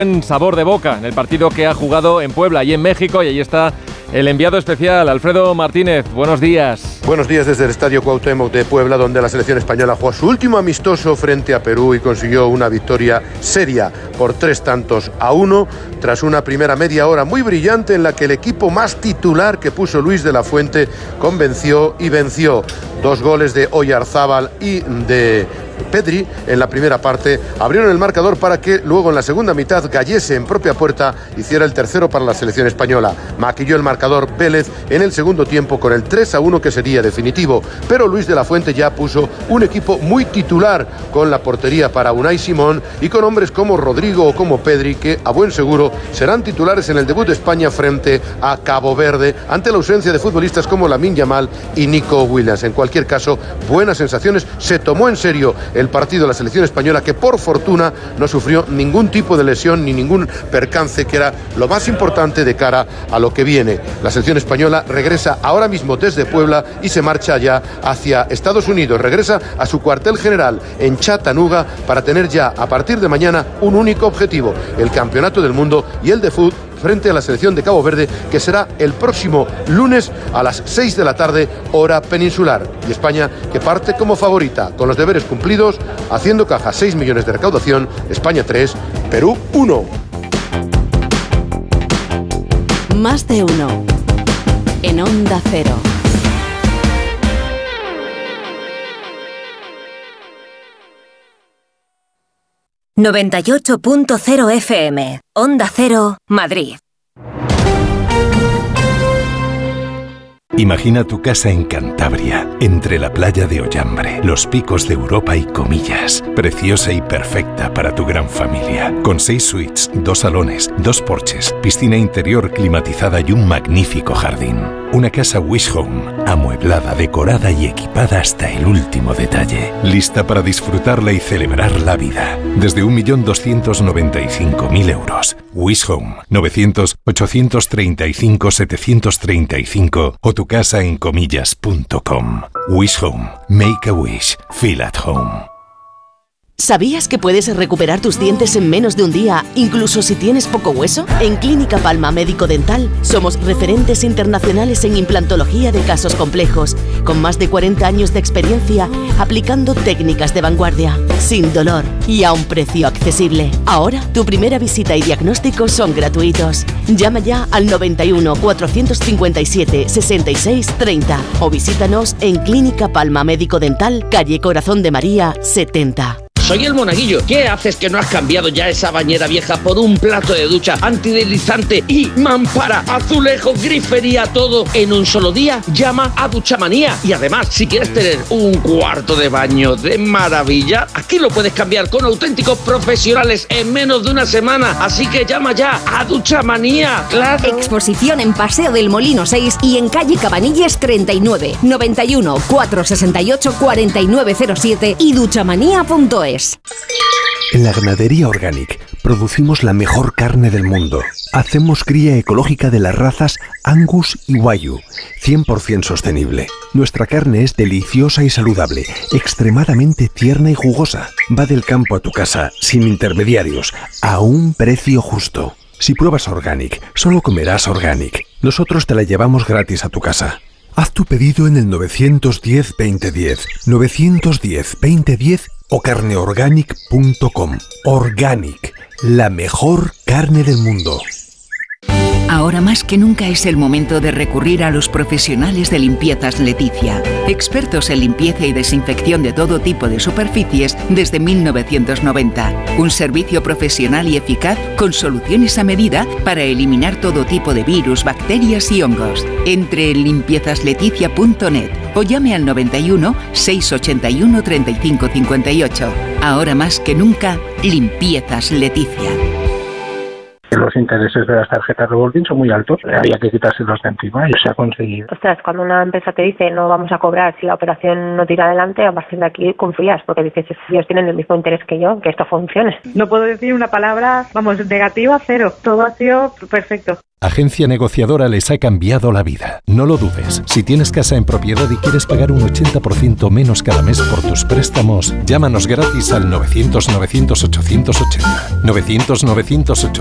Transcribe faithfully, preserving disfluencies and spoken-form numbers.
En sabor de boca, en el partido que ha jugado en Puebla y en México, y ahí está el enviado especial, Alfredo Martínez. Buenos días. Buenos días desde el Estadio Cuauhtémoc de Puebla, donde la selección española jugó su último amistoso frente a Perú y consiguió una victoria seria por tres tantos a uno, tras una primera media hora muy brillante en la que el equipo más titular que puso Luis de la Fuente convenció y venció. Dos goles de Oyarzábal y de Pedri en la primera parte abrieron el marcador para que luego en la segunda mitad Gallese en propia puerta hiciera el tercero para la selección española. Maquilló el marcador Vélez en el segundo tiempo con el tres a uno que sería definitivo, pero Luis de la Fuente ya puso un equipo muy titular con la portería para Unai Simón y con hombres como Rodrigo o como Pedri que a buen seguro serán titulares en el debut de España frente a Cabo Verde ante la ausencia de futbolistas como Lamine Yamal y Nico Williams. En cualquier caso, buenas sensaciones, se tomó en serio el partido de la selección española, que por fortuna no sufrió ningún tipo de lesión ni ningún percance, que era lo más importante de cara a lo que viene. La selección española regresa ahora mismo desde Puebla y se marcha ya hacia Estados Unidos, regresa a su cuartel general en Chattanooga para tener ya a partir de mañana un único objetivo: el Campeonato del Mundo y el de fútbol frente a la selección de Cabo Verde, que será el próximo lunes a las seis de la tarde, hora peninsular. Y España, que parte como favorita, con los deberes cumplidos, haciendo caja seis millones de recaudación, España tres, Perú uno. Más de uno. En Onda Cero. noventa y ocho punto cero F M, Onda Cero, Madrid. Imagina tu casa en Cantabria, entre la playa de Ollambre, los picos de Europa y Comillas. Preciosa y perfecta para tu gran familia. Con seis suites, dos salones, dos porches, piscina interior climatizada y un magnífico jardín. Una casa Wish Home, amueblada, decorada y equipada hasta el último detalle. Lista para disfrutarla y celebrar la vida. Desde un millón doscientos noventa y cinco mil euros. Wish Home, novecientos, ochocientos treinta y cinco, setecientos treinta y cinco o tu casa en comillas punto com. Wish Home. Make a wish. Feel at home. ¿Sabías que puedes recuperar tus dientes en menos de un día, incluso si tienes poco hueso? En Clínica Palma Médico Dental somos referentes internacionales en implantología de casos complejos, con más de cuarenta años de experiencia aplicando técnicas de vanguardia, sin dolor y a un precio accesible. Ahora, tu primera visita y diagnóstico son gratuitos. Llama ya al noventa y uno, cuatrocientos cincuenta y siete, sesenta y seis, treinta o visítanos en Clínica Palma Médico Dental, calle Corazón de María, setenta. Soy el Monaguillo. ¿Qué haces que no has cambiado ya esa bañera vieja por un plato de ducha antideslizante y mampara, azulejo, grifería, todo en un solo día? Llama a Duchamanía. Y además, si quieres tener un cuarto de baño de maravilla, aquí lo puedes cambiar con auténticos profesionales en menos de una semana. Así que llama ya a Duchamanía. ¡Claro! Exposición en Paseo del Molino seis y en calle Cabanilles treinta y nueve, noventa y uno, cuatrocientos sesenta y ocho, cuarenta y nueve cero siete y duchamanía punto es. En la Ganadería Organic producimos la mejor carne del mundo. Hacemos cría ecológica de las razas Angus y Wagyu, cien por ciento sostenible. Nuestra carne es deliciosa y saludable, extremadamente tierna y jugosa. Va del campo a tu casa, sin intermediarios, a un precio justo. Si pruebas Organic, solo comerás Organic. Nosotros te la llevamos gratis a tu casa. Haz tu pedido en el nueve uno cero, veinte diez, nueve uno cero, veinte diez o carneorganic punto com. Organic, la mejor carne del mundo. Ahora más que nunca es el momento de recurrir a los profesionales de Limpiezas Leticia, expertos en limpieza y desinfección de todo tipo de superficies desde mil novecientos noventa. Un servicio profesional y eficaz con soluciones a medida para eliminar todo tipo de virus, bacterias y hongos. Entre en limpiezas leticia punto net o llame al noventa y uno, seiscientos ochenta y uno, treinta y cinco cincuenta y ocho. Ahora más que nunca, Limpiezas Leticia. Los intereses de las tarjetas revolving son muy altos, había que quitárselos de encima y se ha conseguido. Ostras, cuando una empresa te dice no vamos a cobrar si la operación no tira adelante, a partir de aquí confías, porque dices, ellos tienen el mismo interés que yo, que esto funcione. No puedo decir una palabra, vamos, negativa, cero. Todo ha sido perfecto. Agencia Negociadora les ha cambiado la vida. No lo dudes. Si tienes casa en propiedad y quieres pagar un ochenta por ciento menos cada mes por tus préstamos, llámanos gratis al novecientos, novecientos, ochocientos ochenta. novecientos, novecientos,